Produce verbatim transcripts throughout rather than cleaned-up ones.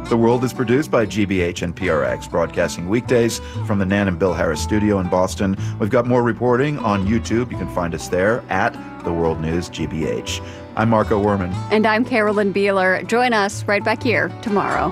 The World is produced by G B H and P R X, broadcasting weekdays from the Nan and Bill Harris studio in Boston. We've got more reporting on YouTube. You can find us there at The World News G B H. I'm Marco Werman. And I'm Carolyn Beeler. Join us right back here tomorrow.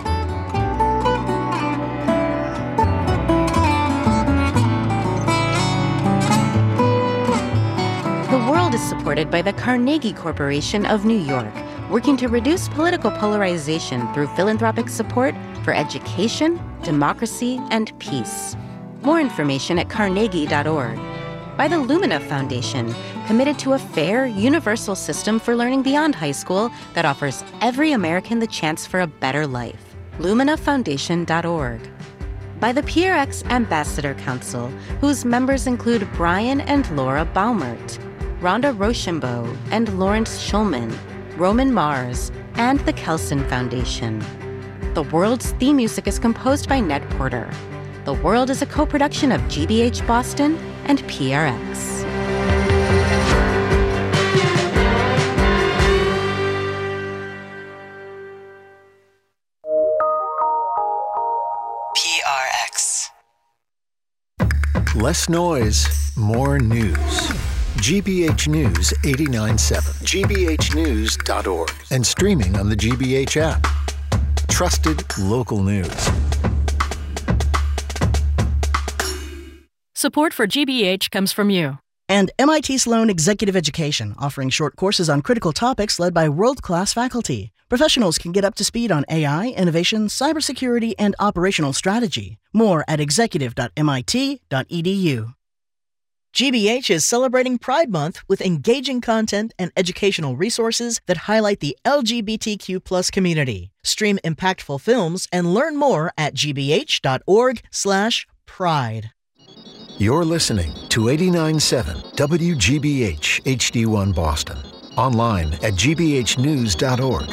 The World is supported by the Carnegie Corporation of New York, working to reduce political polarization through philanthropic support for education, democracy, and peace. More information at carnegie dot org. By the Lumina Foundation, committed to a fair, universal system for learning beyond high school that offers every American the chance for a better life. lumina foundation dot org. By the P R X Ambassador Council, whose members include Brian and Laura Baumert, Rhonda Rochambeau and Lawrence Schulman, Roman Mars, and the Kelson Foundation. The World's theme music is composed by Ned Porter. The World is a co-production of G B H Boston and P R X. P R X. Less noise, more news. G B H News eighty-nine point seven, G B H news dot org, and streaming on the G B H app. Trusted local news. Support for G B H comes from you. And M I T Sloan Executive Education, offering short courses on critical topics led by world-class faculty. Professionals can get up to speed on A I, innovation, cybersecurity, and operational strategy. More at executive dot M I T dot E D U. G B H is celebrating Pride Month with engaging content and educational resources that highlight the L G B T Q plus community. Stream impactful films and learn more at g b h dot org slash pride. You're listening to eighty-nine point seven W G B H H D one Boston. Online at g b h news dot org.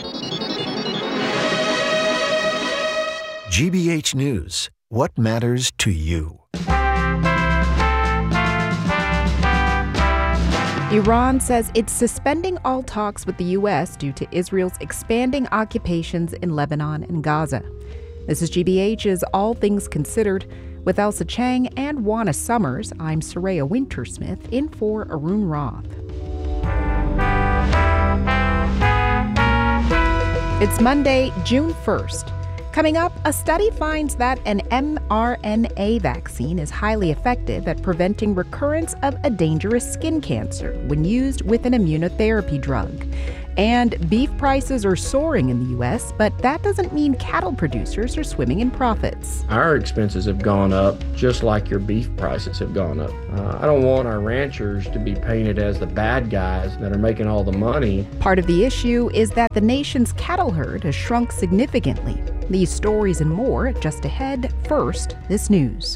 G B H News. What matters to you? Iran says it's suspending all talks with the U S due to Israel's expanding occupations in Lebanon and Gaza. This is G B H's All Things Considered. With Elsa Chang and Juana Summers, I'm Soraya Wintersmith in for Arun Roth. It's Monday, June first. Coming up, a study finds that an m R N A vaccine is highly effective at preventing recurrence of a dangerous skin cancer when used with an immunotherapy drug. And beef prices are soaring in the U S, but that doesn't mean cattle producers are swimming in profits. Our expenses have gone up just like your beef prices have gone up. Uh, I don't want our ranchers to be painted as the bad guys that are making all the money. Part of the issue is that the nation's cattle herd has shrunk significantly. These stories and more just ahead. First, this news.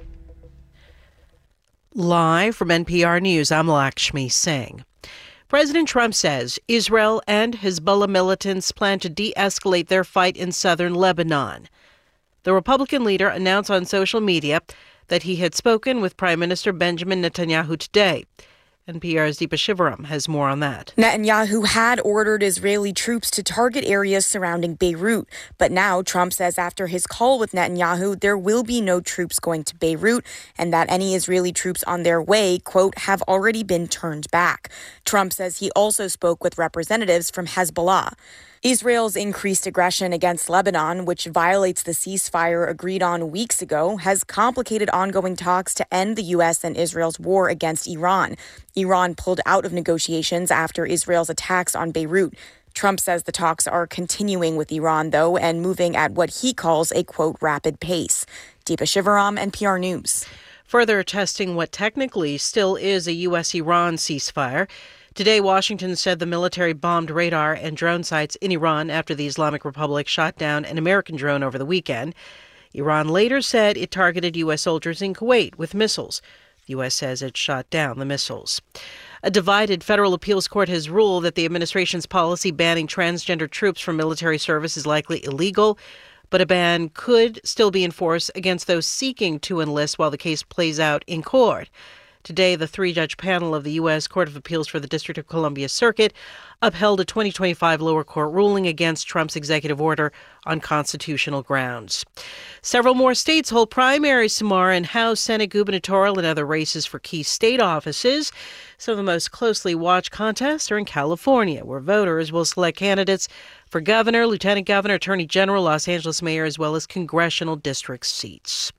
Live from N P R News, I'm Lakshmi Singh. President Trump says Israel and Hezbollah militants plan to de-escalate their fight in southern Lebanon. The Republican leader announced on social media that he had spoken with Prime Minister Benjamin Netanyahu today. N P R's Deepa Shivaram has more on that. Netanyahu had ordered Israeli troops to target areas surrounding Beirut. But now Trump says after his call with Netanyahu, there will be no troops going to Beirut and that any Israeli troops on their way, quote, have already been turned back. Trump says he also spoke with representatives from Hezbollah. Israel's increased aggression against Lebanon, which violates the ceasefire agreed on weeks ago, has complicated ongoing talks to end the U S and Israel's war against Iran. Iran pulled out of negotiations after Israel's attacks on Beirut. Trump says the talks are continuing with Iran, though, and moving at what he calls a, quote, rapid pace. Deepa Shivaram, N P R News. Further testing what technically still is a U S Iran ceasefire. Today, Washington said the military bombed radar and drone sites in Iran after the Islamic Republic shot down an American drone over the weekend. Iran later said it targeted U S soldiers in Kuwait with missiles. The U S says it shot down the missiles. A divided federal appeals court has ruled that the administration's policy banning transgender troops from military service is likely illegal, but a ban could still be enforced against those seeking to enlist while the case plays out in court. Today, the three-judge panel of the U S Court of Appeals for the District of Columbia Circuit upheld a twenty twenty-five lower court ruling against Trump's executive order on constitutional grounds. Several more states hold primaries tomorrow in House, Senate, gubernatorial, and other races for key state offices. Some of the most closely watched contests are in California, where voters will select candidates for governor, lieutenant governor, attorney general, Los Angeles mayor, as well as congressional district seats.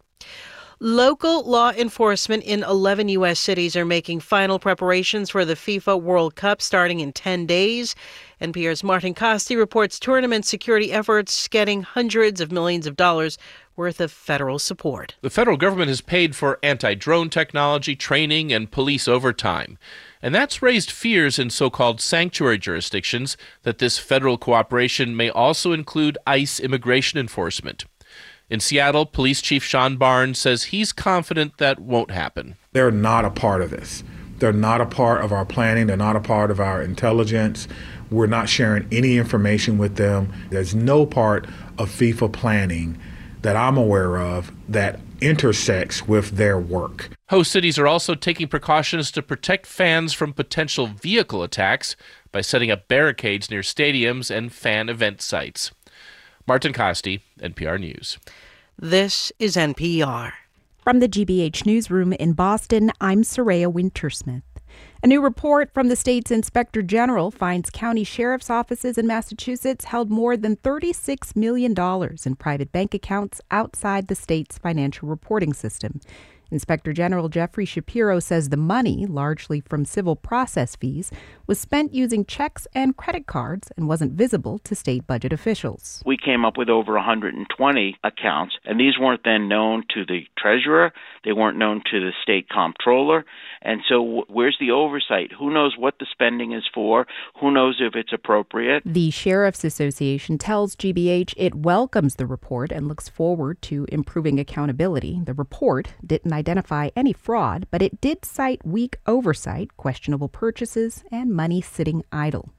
Local law enforcement in eleven U S cities are making final preparations for the FIFA World Cup starting in ten days. N P R's Martin Costi reports tournament security efforts getting hundreds of millions of dollars worth of federal support. The federal government has paid for anti-drone technology, training, and police overtime. And that's raised fears in so-called sanctuary jurisdictions that this federal cooperation may also include ICE immigration enforcement. In Seattle, Police Chief Sean Barnes says he's confident that won't happen. They're not a part of this. They're not a part of our planning. They're not a part of our intelligence. We're not sharing any information with them. There's no part of FIFA planning that I'm aware of that intersects with their work. Host cities are also taking precautions to protect fans from potential vehicle attacks by setting up barricades near stadiums and fan event sites. Martin Costi, N P R News. This is N P R. From the G B H Newsroom in Boston, I'm Soraya Wintersmith. A new report from the state's Inspector General finds county sheriff's offices in Massachusetts held more than thirty-six million dollars in private bank accounts outside the state's financial reporting system. Inspector General Jeffrey Shapiro says the money, largely from civil process fees, was spent using checks and credit cards and wasn't visible to state budget officials. We came up with over one hundred twenty accounts, and these weren't then known to the treasurer. They weren't known to the state comptroller. And so where's the oversight? Who knows what the spending is for? Who knows if it's appropriate? The Sheriff's Association tells G B H it welcomes the report and looks forward to improving accountability. The report didn't identify any fraud, but it did cite weak oversight, questionable purchases, and money sitting idle.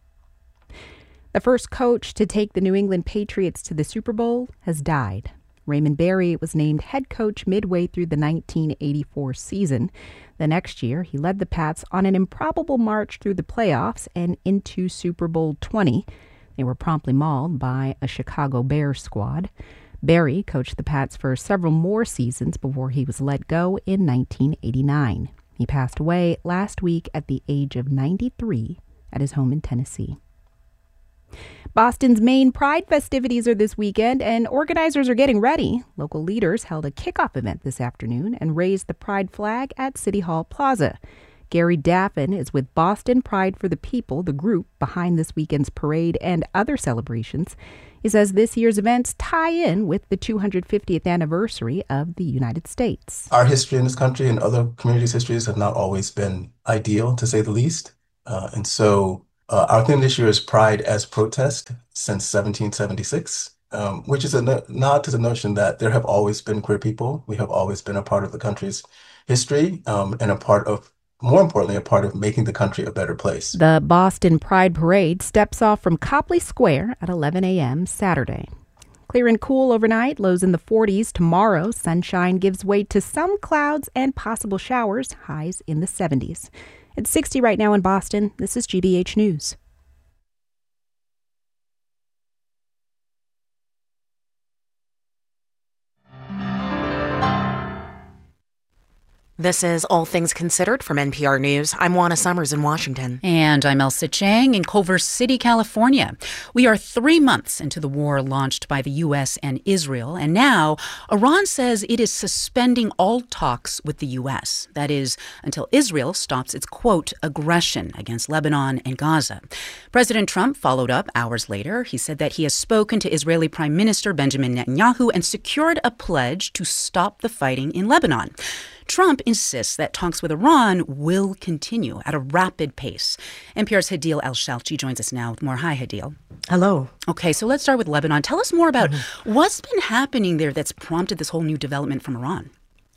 The first coach to take the New England Patriots to the Super Bowl has died. Raymond Berry was named head coach midway through the nineteen eighty-four season. The next year, he led the Pats on an improbable march through the playoffs and into Super Bowl twenty. They were promptly mauled by a Chicago Bears squad. Berry coached the Pats for several more seasons before he was let go in nineteen eighty-nine. He passed away last week at the age of ninety-three at his home in Tennessee. Boston's main Pride festivities are this weekend, and organizers are getting ready. Local leaders held a kickoff event this afternoon and raised the Pride flag at City Hall Plaza. Gary Daffin is with Boston Pride for the People, the group behind this weekend's parade and other celebrations. He says this year's events tie in with the two hundred fiftieth anniversary of the United States. Our history in this country and other communities' histories have not always been ideal, to say the least. Uh, and so uh, our theme this year is Pride as Protest since seventeen seventy-six, um, which is a no- nod to the notion that there have always been queer people. We have always been a part of the country's history um, and a part of more importantly, a part of making the country a better place. The Boston Pride Parade steps off from Copley Square at eleven a.m. Saturday. Clear and cool overnight, lows in the forties. Tomorrow, sunshine gives way to some clouds and possible showers, highs in the seventies. It's sixty right now in Boston. This is G B H News. This is All Things Considered from N P R News. I'm Juana Summers in Washington. And I'm Elsa Chang in Culver City, California. We are three months into the war launched by the U S and Israel, and now Iran says it is suspending all talks with the U S. That is, until Israel stops its, quote, aggression against Lebanon and Gaza. President Trump followed up hours later. He said that he has spoken to Israeli Prime Minister Benjamin Netanyahu and secured a pledge to stop the fighting in Lebanon. Trump insists that talks with Iran will continue at a rapid pace. N P R's Hadil Al-Shalchi joins us now with more. Hi, Hadil. Hello. Okay, so let's start with Lebanon. Tell us more about mm-hmm. what's been happening there that's prompted this whole new development from Iran.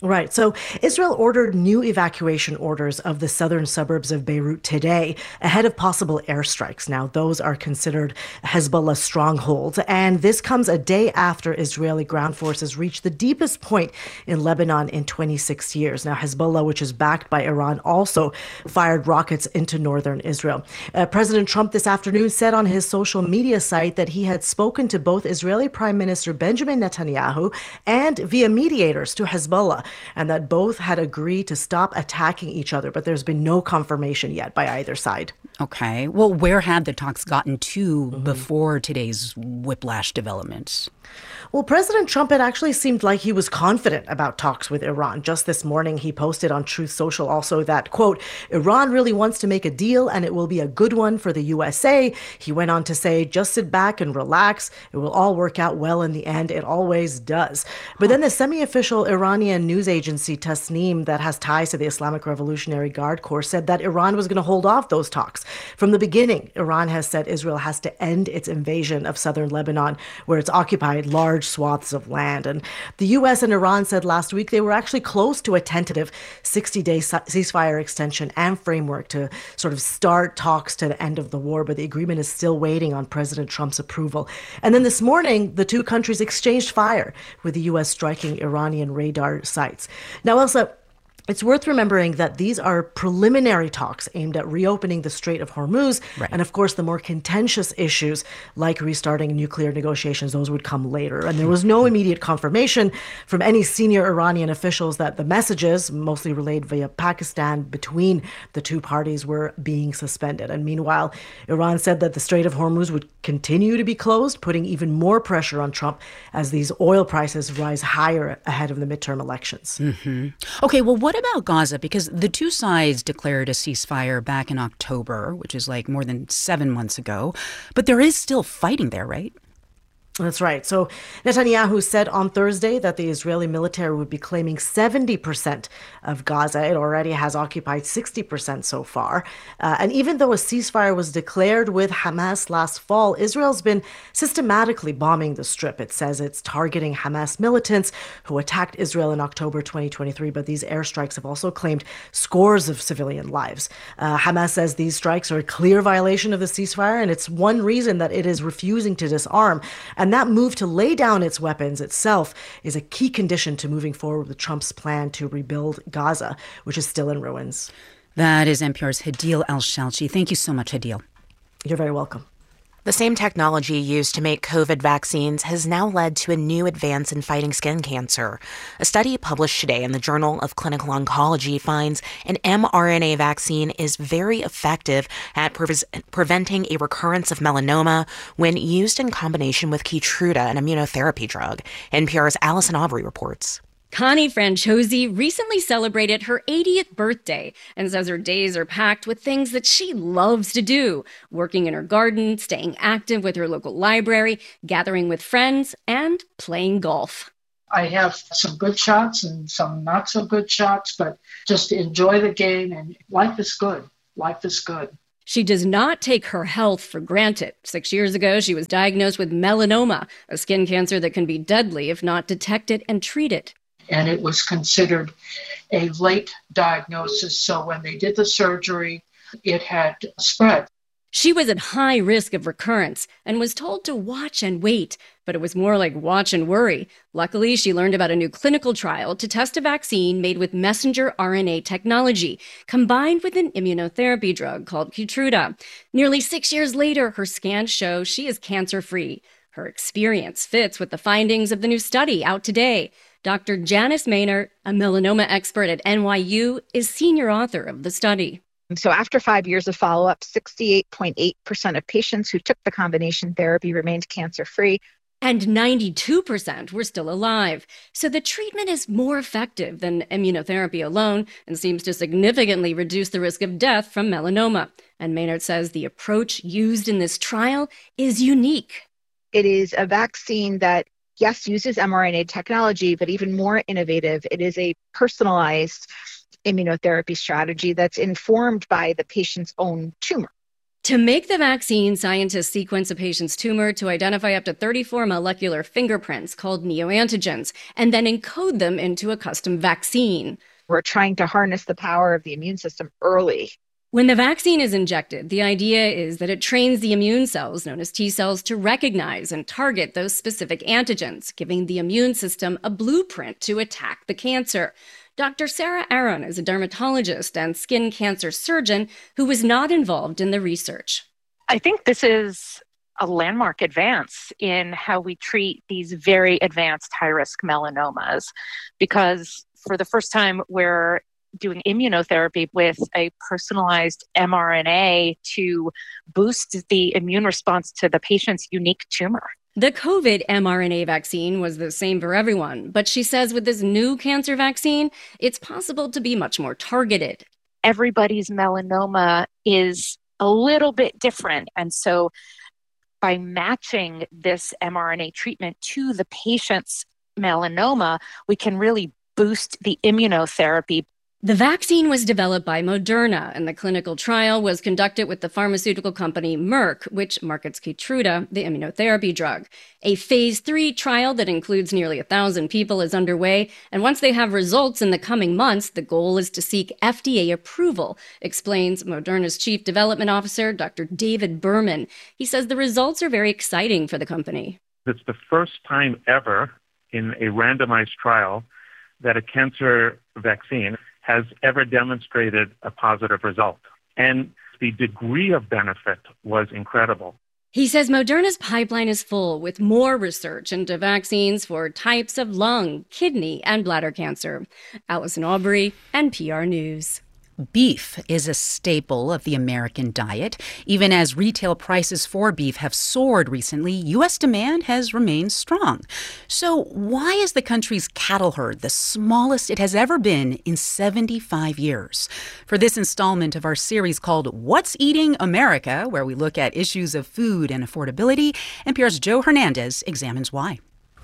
Right. So Israel ordered new evacuation orders of the southern suburbs of Beirut today ahead of possible airstrikes. Now, those are considered Hezbollah strongholds. And this comes a day after Israeli ground forces reached the deepest point in Lebanon in twenty-six years. Now, Hezbollah, which is backed by Iran, also fired rockets into northern Israel. Uh, President Trump this afternoon said on his social media site that he had spoken to both Israeli Prime Minister Benjamin Netanyahu and via mediators to Hezbollah, and that both had agreed to stop attacking each other, but there's been no confirmation yet by either side. Okay. Well, where had the talks gotten to mm-hmm. before today's whiplash developments? Well, President Trump had actually seemed like he was confident about talks with Iran. Just this morning, he posted on Truth Social also that, quote, Iran really wants to make a deal and it will be a good one for the U S A. He went on to say, just sit back and relax. It will all work out well in the end. It always does. But then the semi-official Iranian news agency Tasnim that has ties to the Islamic Revolutionary Guard Corps said that Iran was going to hold off those talks. From the beginning, Iran has said Israel has to end its invasion of southern Lebanon, where it's occupied large swaths of land. And the U S and Iran said last week they were actually close to a tentative sixty-day ceasefire extension and framework to sort of start talks to the end of the war, but the agreement is still waiting on President Trump's approval. And then this morning, the two countries exchanged fire, with the U S striking Iranian radar sites. Now, Elsa, it's worth remembering that these are preliminary talks aimed at reopening the Strait of Hormuz. Right. And of course, the more contentious issues like restarting nuclear negotiations, those would come later. And there was no immediate confirmation from any senior Iranian officials that the messages, mostly relayed via Pakistan, between the two parties were being suspended. And meanwhile, Iran said that the Strait of Hormuz would continue to be closed, putting even more pressure on Trump as these oil prices rise higher ahead of the midterm elections. Mm-hmm. Okay, well, what What about Gaza? Because the two sides declared a ceasefire back in October, which is like more than seven months ago. But there is still fighting there, right? That's right. So Netanyahu said on Thursday that the Israeli military would be claiming seventy percent of Gaza. It already has occupied sixty percent so far. Uh, and even though a ceasefire was declared with Hamas last fall, Israel's been systematically bombing the Strip. It says it's targeting Hamas militants who attacked Israel in October twenty twenty-three, but these airstrikes have also claimed scores of civilian lives. Uh, Hamas says these strikes are a clear violation of the ceasefire, and it's one reason that it is refusing to disarm. And that move to lay down its weapons itself is a key condition to moving forward with Trump's plan to rebuild Gaza, which is still in ruins. That is N P R's Hadeel Al-Shalchi. Thank you so much, Hadeel. You're very welcome. The same technology used to make COVID vaccines has now led to a new advance in fighting skin cancer. A study published today in the Journal of Clinical Oncology finds an mRNA vaccine is very effective at pre- preventing a recurrence of melanoma when used in combination with Keytruda, an immunotherapy drug. N P R's Allison Aubrey reports. Connie Franchosi recently celebrated her eightieth birthday and says her days are packed with things that she loves to do, working in her garden, staying active with her local library, gathering with friends, and playing golf. I have some good shots and some not so good shots, but just enjoy the game, and life is good. Life is good. She does not take her health for granted. Six years ago, she was diagnosed with melanoma, a skin cancer that can be deadly if not detected and treated. And it was considered a late diagnosis. So when they did the surgery, it had spread. She was at high risk of recurrence and was told to watch and wait, but it was more like watch and worry. Luckily, she learned about a new clinical trial to test a vaccine made with messenger R N A technology, combined with an immunotherapy drug called Keytruda. Nearly six years later, her scans show she is cancer-free. Her experience fits with the findings of the new study out today. Doctor Janice Maynard, a melanoma expert at N Y U, is senior author of the study. So after five years of follow-up, sixty-eight point eight percent of patients who took the combination therapy remained cancer-free. And ninety-two percent were still alive. So the treatment is more effective than immunotherapy alone and seems to significantly reduce the risk of death from melanoma. And Maynard says the approach used in this trial is unique. It is a vaccine that, yes, uses mRNA technology, but even more innovative, it is a personalized immunotherapy strategy that's informed by the patient's own tumor. To make the vaccine, scientists sequence a patient's tumor to identify up to thirty-four molecular fingerprints called neoantigens, and then encode them into a custom vaccine. We're trying to harness the power of the immune system early. When the vaccine is injected, the idea is that it trains the immune cells, known as T cells, to recognize and target those specific antigens, giving the immune system a blueprint to attack the cancer. Doctor Sarah Aron is a dermatologist and skin cancer surgeon who was not involved in the research. I think this is a landmark advance in how we treat these very advanced high-risk melanomas, because for the first time, we're doing immunotherapy with a personalized mRNA to boost the immune response to the patient's unique tumor. The COVID mRNA vaccine was the same for everyone, but she says with this new cancer vaccine, it's possible to be much more targeted. Everybody's melanoma is a little bit different, and so by matching this mRNA treatment to the patient's melanoma, we can really boost the immunotherapy. The vaccine was developed by Moderna, and the clinical trial was conducted with the pharmaceutical company Merck, which markets Keytruda, the immunotherapy drug. A phase three trial that includes nearly a thousand people is underway, and once they have results in the coming months, the goal is to seek F D A approval, explains Moderna's chief development officer, Doctor David Berman. He says the results are very exciting for the company. It's the first time ever in a randomized trial that a cancer vaccine has ever demonstrated a positive result. And the degree of benefit was incredible. He says Moderna's pipeline is full with more research into vaccines for types of lung, kidney, and bladder cancer. Allison Aubrey, N P R News. Beef is a staple of the American diet. Even as retail prices for beef have soared recently, U S demand has remained strong. So why is the country's cattle herd the smallest it has ever been in seventy-five years? For this installment of our series called What's Eating America, where we look at issues of food and affordability, N P R's Joe Hernandez examines why.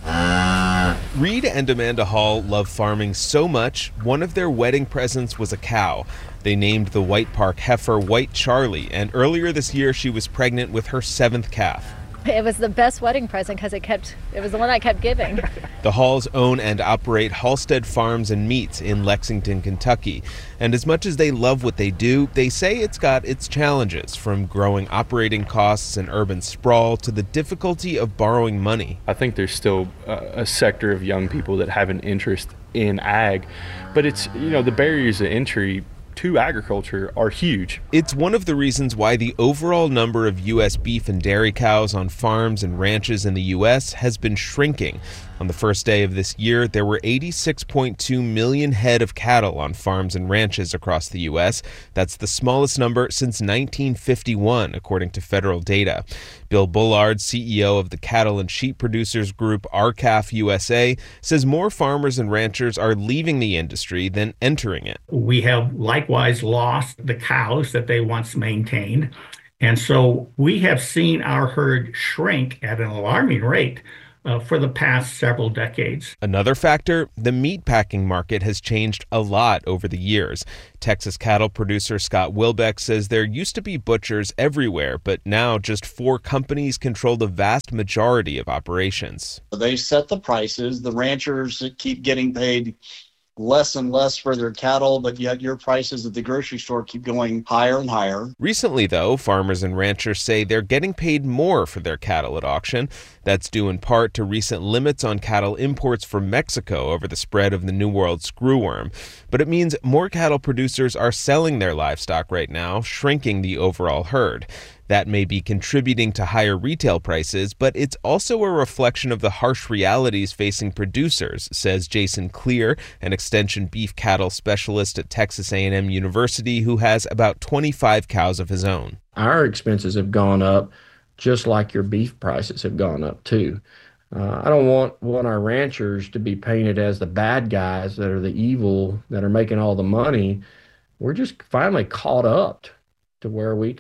Reed and Amanda Hall love farming so much, one of their wedding presents was a cow. They named the White Park heifer White Charlie, and earlier this year she was pregnant with her seventh calf. It was the best wedding present because it kept, it was the one I kept giving. The Halls own and operate Halstead Farms and Meats in Lexington, Kentucky. And as much as they love what they do, they say it's got its challenges, from growing operating costs and urban sprawl to the difficulty of borrowing money. I think there's still a, a sector of young people that have an interest in ag, but it's, you know, the barriers to entry to agriculture are huge. It's one of the reasons why the overall number of U S beef and dairy cows on farms and ranches in the U S has been shrinking. On the first day of this year, there were eighty-six point two million head of cattle on farms and ranches across the U S. That's the smallest number since nineteen fifty-one, according to federal data. Bill Bullard, C E O of the cattle and sheep producers group R C A F U S A, says more farmers and ranchers are leaving the industry than entering it. We have likewise lost the cows that they once maintained. And so we have seen our herd shrink at an alarming rate Uh, for the past several decades. Another factor, the meatpacking market has changed a lot over the years. Texas cattle producer Scott Wilbeck says there used to be butchers everywhere, but now just four companies control the vast majority of operations. They set the prices. The ranchers keep getting paid less and less for their cattle, but yet your prices at the grocery store keep going higher and higher. Recently, though, farmers and ranchers say they're getting paid more for their cattle at auction. That's due in part to recent limits on cattle imports from Mexico over the spread of the New World screwworm. But it means more cattle producers are selling their livestock right now, shrinking the overall herd. That may be contributing to higher retail prices, but it's also a reflection of the harsh realities facing producers, says Jason Clear, an extension beef cattle specialist at Texas A and M University who has about twenty-five cows of his own. Our expenses have gone up just like your beef prices have gone up too. Uh, I don't want, want our ranchers to be painted as the bad guys that are the evil, that are making all the money. We're just finally caught up to where we can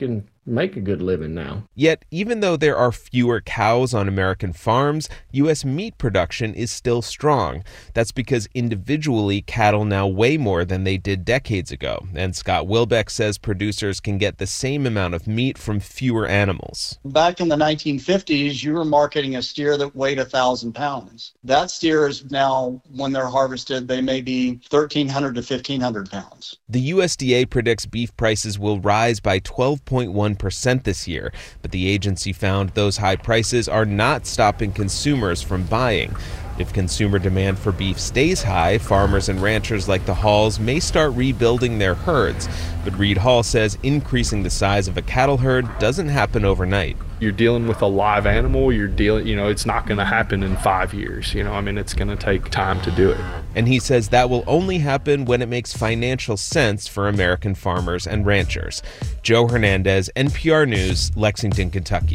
make a good living now. Yet, even though there are fewer cows on American farms, U S meat production is still strong. That's because individually, cattle now weigh more than they did decades ago. And Scott Wilbeck says producers can get the same amount of meat from fewer animals. Back in the nineteen fifties, you were marketing a steer that weighed one thousand pounds. That steer is now, when they're harvested, they may be thirteen hundred to fifteen hundred pounds. The U S D A predicts beef prices will rise by twelve point one percent this year, but the agency found those high prices are not stopping consumers from buying. If consumer demand for beef stays high, farmers and ranchers like the Halls may start rebuilding their herds. But Reed Hall says increasing the size of a cattle herd doesn't happen overnight. You're dealing with a live animal, you're dealing, you know, it's not going to happen in five years. You know, I mean, it's going to take time to do it. And he says that will only happen when it makes financial sense for American farmers and ranchers. Joe Hernandez, N P R News, Lexington, Kentucky.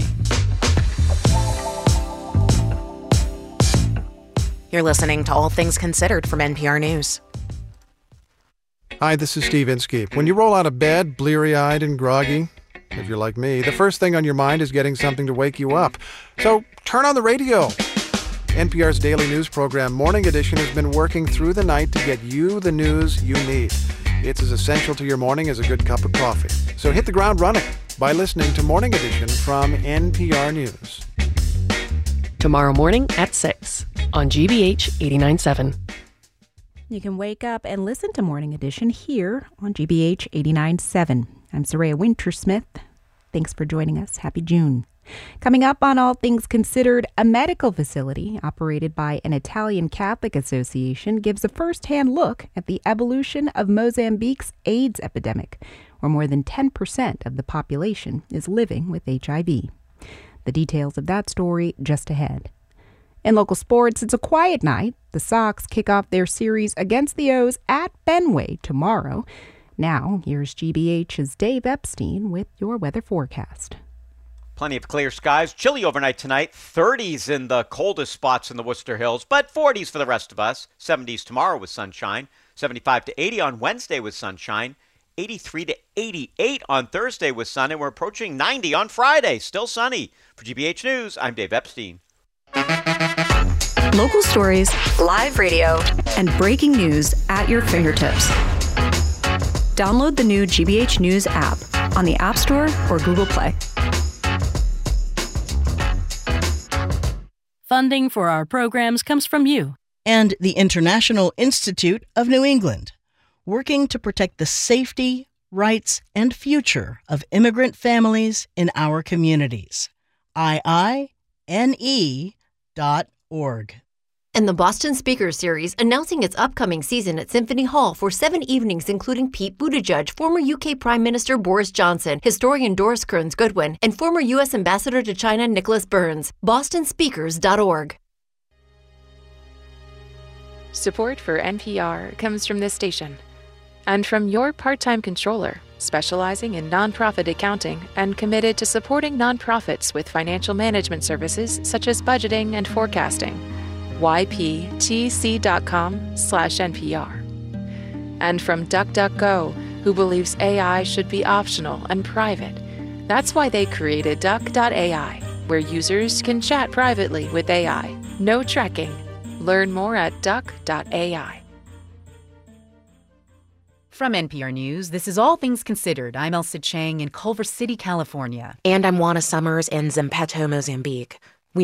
You're listening to All Things Considered from N P R News. Hi, this is Steve Inskeep. When you roll out of bed, bleary-eyed and groggy, if you're like me, the first thing on your mind is getting something to wake you up. So turn on the radio. N P R's daily news program, Morning Edition, has been working through the night to get you the news you need. It's as essential to your morning as a good cup of coffee. So hit the ground running by listening to Morning Edition from N P R News. Tomorrow morning at six on G B H eighty-nine point seven. You can wake up and listen to Morning Edition here on G B H eighty-nine point seven. I'm Soraya Wintersmith. Thanks for joining us. Happy June. Coming up on All Things Considered, a medical facility operated by an Italian Catholic association gives a first-hand look at the evolution of Mozambique's AIDS epidemic, where more than ten percent of the population is living with H I V. The details of that story just ahead. In local sports, it's a quiet night. The Sox kick off their series against the O's at Fenway tomorrow. Now, here's G B H's Dave Epstein with your weather forecast. Plenty of clear skies. Chilly overnight tonight. thirties in the coldest spots in the Worcester Hills, but forties for the rest of us. seventies tomorrow with sunshine. seventy-five to eighty on Wednesday with sunshine. eighty-three to eighty-eight on Thursday with sun, and we're approaching ninety on Friday. Still sunny. For G B H News, I'm Dave Epstein. Local stories, live radio, and breaking news at your fingertips. Download the new G B H News app on the App Store or Google Play. Funding for our programs comes from you and the International Institute of New England, working to protect the safety, rights, and future of immigrant families in our communities. I I N E dot org. And the Boston Speakers Series, announcing its upcoming season at Symphony Hall for seven evenings, including Pete Buttigieg, former U K Prime Minister Boris Johnson, historian Doris Kearns Goodwin, and former U S Ambassador to China Nicholas Burns. boston speakers dot org. Support for N P R comes from this station and from your part-time controller, specializing in nonprofit accounting and committed to supporting nonprofits with financial management services such as budgeting and forecasting. Y P T C dot com slash N P R. And from DuckDuckGo, who believes A I should be optional and private. That's why they created Duck dot A I, where users can chat privately with A I. No tracking. Learn more at Duck dot A I. From N P R News, this is All Things Considered. I'm Elsa Chang in Culver City, California. And I'm Juana Summers in Zampeto, Mozambique.